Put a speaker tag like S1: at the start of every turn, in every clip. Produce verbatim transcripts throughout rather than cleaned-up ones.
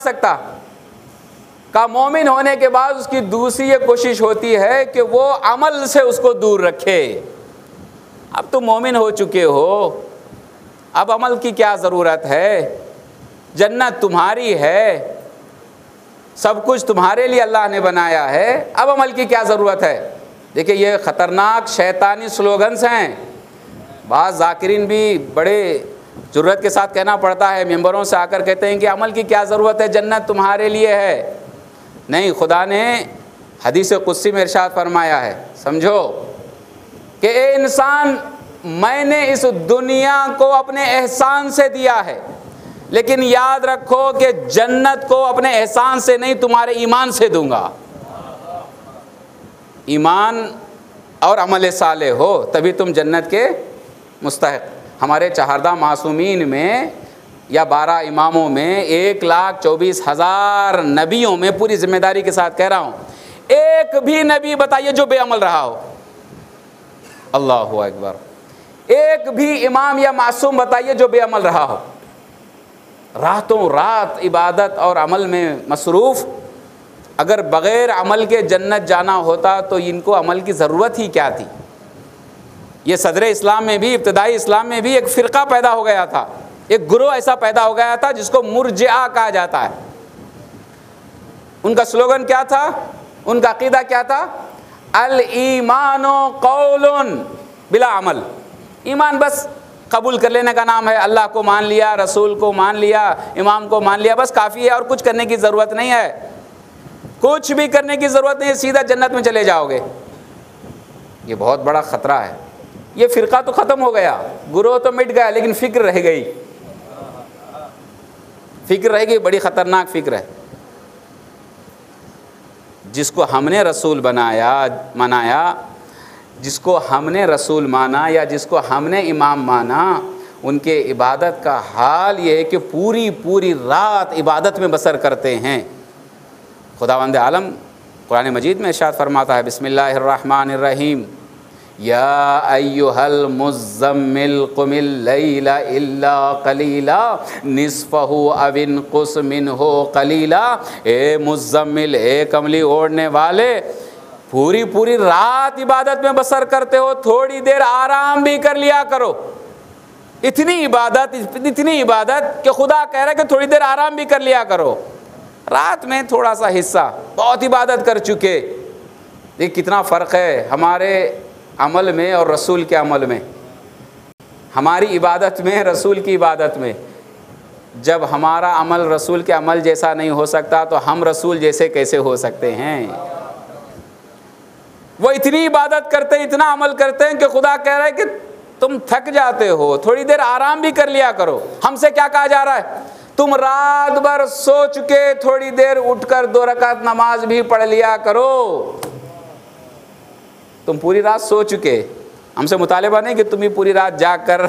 S1: सकता। का मोमिन होने के बाद उसकी दूसरी ये कोशिश होती है कि वो अमल से उसको दूर रखे। अब तुम मोमिन हो चुके हो, अब अमल की क्या ज़रूरत है? जन्नत तुम्हारी है, सब कुछ तुम्हारे लिए अल्लाह ने बनाया है, अब अमल की क्या ज़रूरत है? देखिए ये ख़तरनाक शैतानी स्लोगन्स हैं। बाज़ ज़ाकिरीन भी बड़े ज़रूरत के साथ कहना पड़ता है, मेंबरों से आकर कहते हैं कि अमल की क्या ज़रूरत है, जन्नत तुम्हारे लिए है। नहीं, खुदा ने हदीस कुद्सी में इरशाद फरमाया है, समझो कि ए इंसान, मैंने इस दुनिया को अपने एहसान से दिया है, लेकिन याद रखो कि जन्नत को अपने एहसान से नहीं, तुम्हारे ईमान से दूंगा। ईमान और अमल साले हो तभी तुम जन्नत के मुस्तहिक। हमारे चहारदा मासूमीन में या बारह इमामों में एक लाख चौबीस हज़ार नबियों में, पूरी जिम्मेदारी के साथ कह रहा हूँ, एक भी नबी बताइए जो बेअमल रहा हो। अल्लाहु अकबर। एक भी इमाम या मासूम बताइए जो बेअमल रहा हो। रातों रात इबादत और अमल में मसरूफ़। अगर बग़ैर अमल के जन्नत जाना होता तो इनको अमल की ज़रूरत ही क्या थी? ये सदर इस्लाम में भी, इब्तदाई इस्लाम में भी एक फ़िरका पैदा हो गया था, एक गुरोह ऐसा पैदा हो गया था जिसको मुर्जिआ कहा जाता है। उनका स्लोगन क्या था? उनका अक़ीदा क्या था? अल ईमानो कौलुन बिला अमल। ईमान बस कबूल कर लेने का नाम है। अल्लाह को मान लिया, रसूल को मान लिया, इमाम को मान लिया, बस काफ़ी है, और कुछ करने की ज़रूरत नहीं है। कुछ भी करने की ज़रूरत नहीं है, सीधा जन्नत में चले जाओगे। ये बहुत बड़ा ख़तरा है। ये फ़िरका तो ख़त्म हो गया, गुरोह तो मिट गया, लेकिन फ़िक्र रह गई। फ़िक्र रह गई, बड़ी ख़तरनाक फ़िक्र है। जिसको हमने रसूल बनाया मनाया, जिसको हमने रसूल माना या जिसको हमने इमाम माना, उनके इबादत का हाल ये है कि पूरी पूरी रात इबादत में बसर करते हैं। खुदावंद आलम कुरान मजीद में इरशाद फरमाता है, बिस्मिल्लाहिर्रहमानिर्रहीम, या अय्युहल मुज़्ज़म्मिल क़ुमिल लैला इल्ला क़लीला निस्फ़हु अव इनक़ुस मिन्हु क़लीला। ए मुज़्ज़म्मिल, ए कमली ओढ़ने वाले, पूरी पूरी रात इबादत में बसर करते हो, थोड़ी देर आराम भी कर लिया करो। इतनी इबादत, इतनी इबादत कि खुदा कह रहा है कि थोड़ी देर आराम भी कर लिया करो। रात में थोड़ा सा हिस्सा, बहुत इबादत कर चुके। ये कितना फ़र्क है हमारे अमल में और रसूल के अमल में, हमारी इबादत में, रसूल की इबादत में। जब हमारा अमल रसूल के अमल जैसा नहीं हो सकता तो हम रसूल जैसे कैसे हो सकते हैं? वो इतनी इबादत करते हैं, इतना अमल करते हैं कि खुदा कह रहा है कि तुम थक जाते हो, थोड़ी देर आराम भी कर लिया करो। हमसे क्या कहा जा रहा है? तुम रात भर सो चुके, थोड़ी देर उठकर दो रकात नमाज भी पढ़ लिया करो। तुम पूरी रात सो चुके, हमसे मुतालिबा नहीं कि तुम ही पूरी रात जाग कर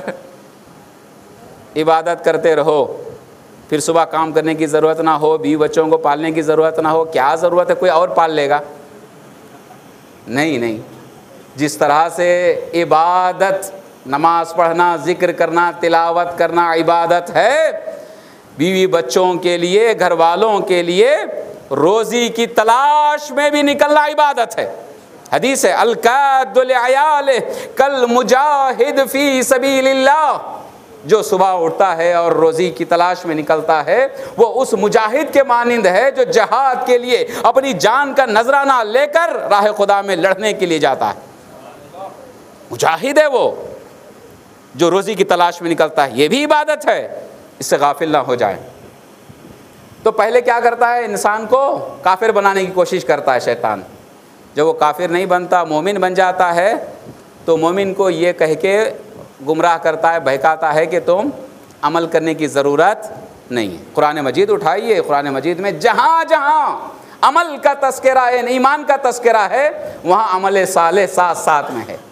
S1: इबादत करते रहो, फिर सुबह काम करने की ज़रूरत ना हो, बीवी बच्चों को पालने की ज़रूरत ना हो। क्या ज़रूरत है? कोई और पाल लेगा? नहीं नहीं। जिस तरह से इबादत, नमाज पढ़ना, ज़िक्र करना, तिलावत करना इबादत है, बीवी बच्चों के लिए, घर वालों के लिए रोज़ी की तलाश में भी निकलना इबादत है। हदीस है, अल-कादुल अयाल कल मुजाहिद फ़ी सबीलिल्लाह। जो सुबह उठता है और रोज़ी की तलाश में निकलता है, वो उस मुजाहिद के मानिंद है जो जहाद के लिए अपनी जान का नजराना लेकर राह खुदा में लड़ने के लिए जाता है। मुजाहिद है वो जो रोज़ी की तलाश में निकलता है। ये भी इबादत है, इससे गाफिल ना हो जाए। तो पहले क्या करता है? इंसान को काफिर बनाने की कोशिश करता है शैतान। जब वो काफिर नहीं बनता, मोमिन बन जाता है, तो मोमिन को ये कह के गुमराह करता है, बहकाता है कि तुम अमल करने की ज़रूरत नहीं है। कुरान मजीद उठाइए, कुरान मजीद में जहाँ जहाँ अमल का तस्करा है, ईमान का तस्करा है, वहाँ अमल साले साथ साथ में है।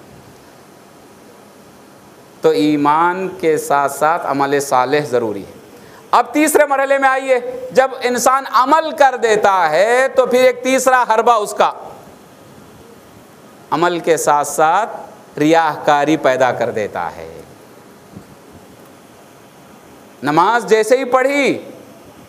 S1: तो ईमान के साथ साथ अमल सालेह ज़रूरी है। अब तीसरे मरहले में आइए, जब इंसान अमल कर देता है तो फिर एक तीसरा हरबा उसका अमल के साथ साथ रियाकारी पैदा कर देता है। नमाज जैसे ही पढ़ी